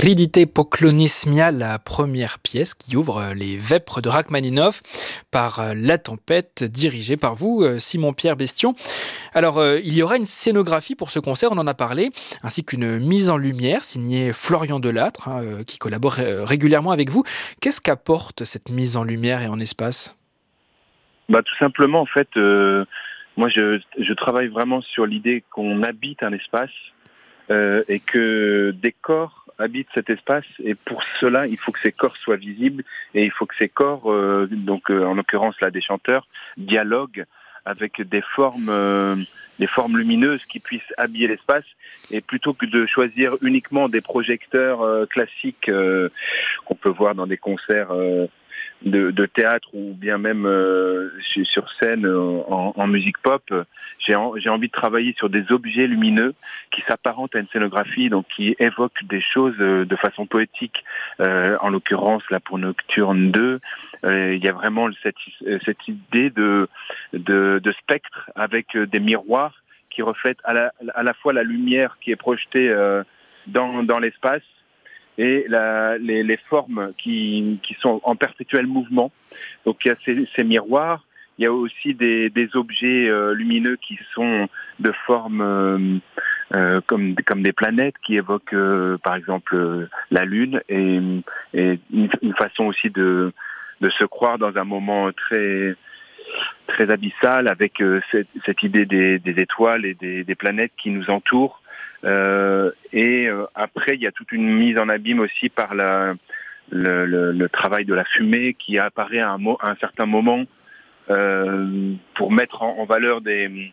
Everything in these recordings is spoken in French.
Ridite Poklonismia, la première pièce qui ouvre les Vêpres de Rachmaninov par La Tempête, dirigée par vous, Simon-Pierre Bestion. Alors, il y aura une scénographie pour ce concert, on en a parlé, ainsi qu'une mise en lumière signée Florian Delattre, qui collabore régulièrement avec vous. Qu'est-ce qu'apporte cette mise en lumière et en espace ? Tout simplement, en fait, moi je travaille vraiment sur l'idée qu'on habite un espace et que des corps habitent cet espace, et pour cela, il faut que ces corps soient visibles, et il faut que ces corps, en l'occurrence là des chanteurs, dialoguent avec des formes lumineuses qui puissent habiller l'espace, et plutôt que de choisir uniquement des projecteurs classiques qu'on peut voir dans des concerts de théâtre ou bien même sur scène en musique pop, j'ai envie de travailler sur des objets lumineux qui s'apparentent à une scénographie, donc qui évoquent des choses de façon poétique. En l'occurrence, là pour Nocturne 2, il y a vraiment cette idée de spectre avec des miroirs qui reflètent à la fois la lumière qui est projetée dans l'espace et les formes qui sont en perpétuel mouvement. Donc il y a ces miroirs, il y a aussi des objets lumineux qui sont de forme comme des planètes qui évoquent par exemple la Lune, et une façon aussi de se croire dans un moment très très abyssal avec cette idée des étoiles et des planètes qui nous entourent. Après, il y a toute une mise en abîme aussi par le travail de la fumée qui apparaît à un certain moment pour mettre en valeur des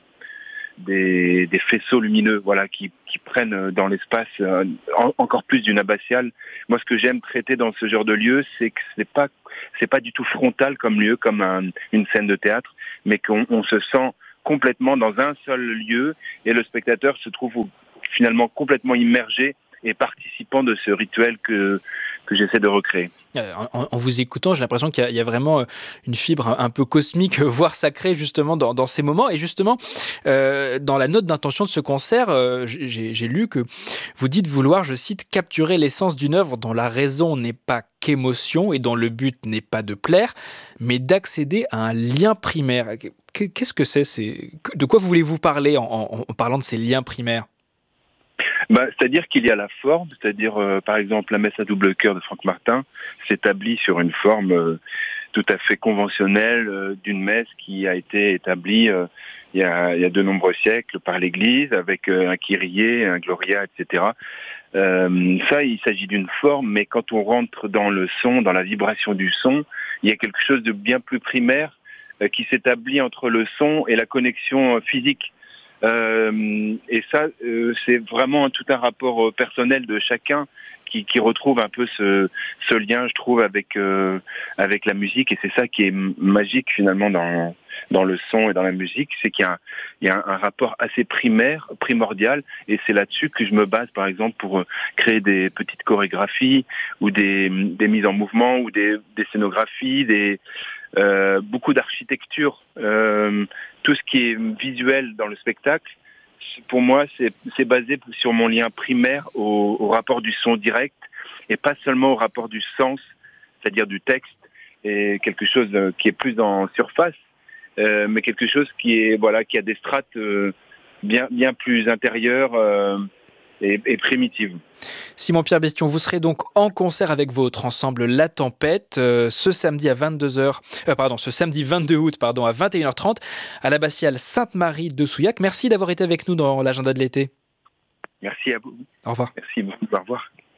faisceaux lumineux, voilà, qui prennent dans l'espace encore plus d'une abbatiale. Moi, ce que j'aime traiter dans ce genre de lieu, c'est que c'est pas du tout frontal comme lieu, comme une scène de théâtre, mais qu'on se sent complètement dans un seul lieu, et le spectateur se trouve finalement complètement immergé et participant de ce rituel que j'essaie de recréer. En vous écoutant, j'ai l'impression qu'il y a vraiment une fibre un peu cosmique, voire sacrée, justement, dans ces moments. Et justement, dans la note d'intention de ce concert, j'ai lu que vous dites vouloir, je cite, « capturer l'essence d'une œuvre dont la raison n'est pas qu'émotion et dont le but n'est pas de plaire, mais d'accéder à un lien primaire ». Qu'est-ce que c'est ? De quoi voulez-vous parler en parlant de ces liens primaires ? C'est-à-dire qu'il y a la forme, c'est-à-dire par exemple la messe à double cœur de Franck Martin s'établit sur une forme tout à fait conventionnelle d'une messe qui a été établie il y a de nombreux siècles par l'Église, avec un Kyrie, un Gloria, etc. Ça, il s'agit d'une forme, mais quand on rentre dans le son, dans la vibration du son, il y a quelque chose de bien plus primaire qui s'établit entre le son et la connexion physique. Et ça, c'est vraiment tout un rapport personnel de chacun qui retrouve un peu ce lien, je trouve, avec la musique. Et c'est ça qui est magique finalement dans le son et dans la musique, c'est qu'il y a un rapport assez primordial, et c'est là-dessus que je me base, par exemple, pour créer des petites chorégraphies ou des mises en mouvement ou des scénographies, beaucoup d'architecture, tout ce qui est visuel dans le spectacle. Pour moi, c'est basé sur mon lien primaire au rapport du son direct, et pas seulement au rapport du sens, c'est-à-dire du texte, et quelque chose qui est plus en surface, mais quelque chose qui a des strates bien plus intérieures et primitives. Simon-Pierre Bestion, vous serez donc en concert avec votre ensemble La Tempête ce samedi 22 août à 21h30 à l'abbatiale Sainte-Marie de Souillac. Merci d'avoir été avec nous dans l'agenda de l'été. Merci à vous. Au revoir. Merci beaucoup. Au revoir.